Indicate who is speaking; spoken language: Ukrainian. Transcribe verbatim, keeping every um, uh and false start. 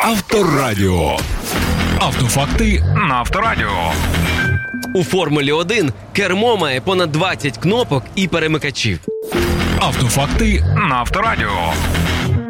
Speaker 1: Авторадіо. Автофакти на Авторадіо.
Speaker 2: У Формулі один кермо має понад двадцять кнопок і перемикачів.
Speaker 1: Автофакти на Авторадіо.